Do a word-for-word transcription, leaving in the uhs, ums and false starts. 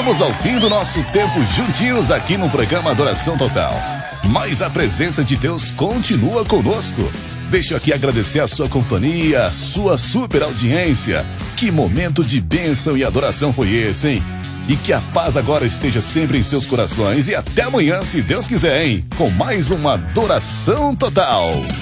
Chegamos ao fim do nosso tempo juntinhos aqui no programa Adoração Total. Mas a presença de Deus continua conosco. Deixo aqui agradecer a sua companhia, a sua super audiência. Que momento de bênção e adoração foi esse, hein? E que a paz agora esteja sempre em seus corações. E até amanhã, se Deus quiser, hein? Com mais uma Adoração Total.